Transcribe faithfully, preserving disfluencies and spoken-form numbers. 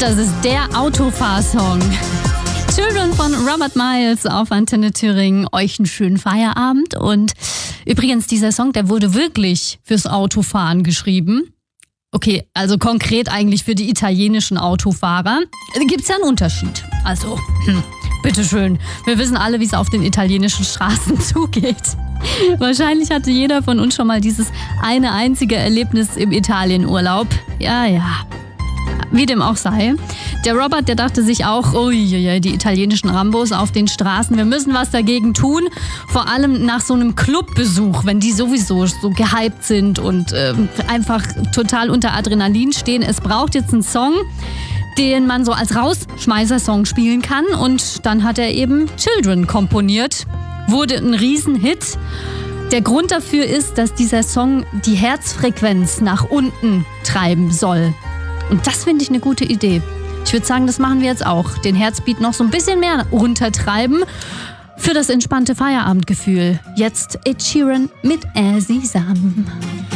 Das ist der Autofahrsong. Children von Robert Miles auf Antenne Thüringen. Euch einen schönen Feierabend. Und übrigens, dieser Song, der wurde wirklich fürs Autofahren geschrieben. Okay, also konkret eigentlich für die italienischen Autofahrer. Gibt's ja einen Unterschied. Also, hm, bitteschön. Wir wissen alle, wie es auf den italienischen Straßen zugeht. Wahrscheinlich hatte jeder von uns schon mal dieses eine einzige Erlebnis im Italienurlaub. Ja, ja. Wie dem auch sei. Der Robert, der dachte sich auch, oh je, die italienischen Rambos auf den Straßen, wir müssen was dagegen tun. Vor allem nach so einem Clubbesuch, wenn die sowieso so gehypt sind und äh, einfach total unter Adrenalin stehen. Es braucht jetzt einen Song, den man so als Rausschmeißer-Song spielen kann. Und dann hat er eben Children komponiert. Wurde ein Riesenhit. Der Grund dafür ist, dass dieser Song die Herzfrequenz nach unten treiben soll. Und das finde ich eine gute Idee. Ich würde sagen, das machen wir jetzt auch. Den Herzbeat noch so ein bisschen mehr runtertreiben für das entspannte Feierabendgefühl. Jetzt Ed Sheeran mit Azizam.